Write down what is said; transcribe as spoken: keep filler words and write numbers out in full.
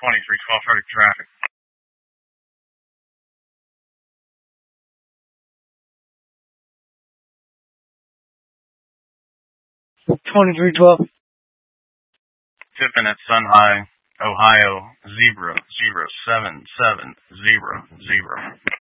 twenty-three twelve, starting traffic. twenty-three twelve. Tipping at Sun High, Ohio, zebra, zero, seven, seven, zero, zero.